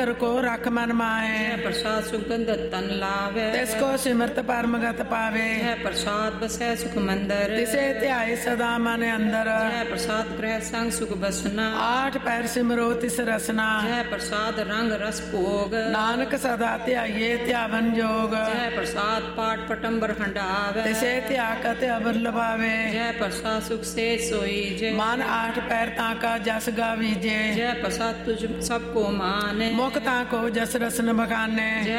को रख मन माए, प्रसाद सुगंध तन लावे, तिसको सिमरत परमगत पावे, प्रसाद बसै सुख मंदिर, तिसे ध्याए सदा मन अंदर, प्रसाद ग्रह संग सुख बसना, आठ पैर सिमरो तिस रसना, प्रसाद रंग रस भोग, नानक सदा ध्याये ध्यावन जोग, प्रसाद पाठ पटंबर हंडावे, तिसे ध्याकत अबर लभावे, प्रसाद सुख से सोई जे, मन आठ पैर ताका जस गावीजे, प्रसाद तुझ सबको माने, मुख ताको जस रसन बखाने,